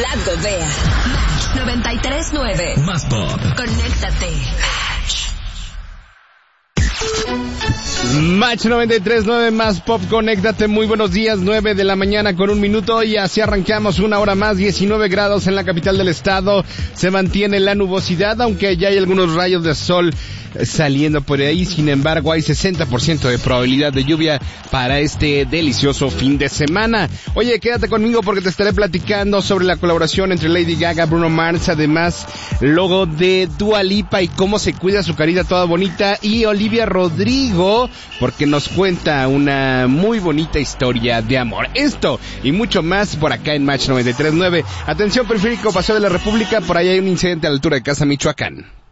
La Godea. Match 93.9. Más pop. Conéctate. Match 93.9 Más Pop, conéctate, muy buenos días, 9 de la mañana con 1 minuto y así arrancamos una hora más, 19 grados en la capital del estado, se mantiene la nubosidad, aunque ya hay algunos rayos de sol saliendo por ahí, sin embargo hay 60% de probabilidad de lluvia para este delicioso fin de semana. Oye, quédate conmigo porque te estaré platicando sobre la colaboración entre Lady Gaga, Bruno Mars, además logo de Dua Lipa y cómo se cuida su carita toda bonita, y Olivia Rodrigo porque nos cuenta una muy bonita historia de amor. Esto y mucho más por acá en Match 93.9. Atención, periférico Paseo de la República, por ahí hay un incidente a la altura de Casa Michoacán.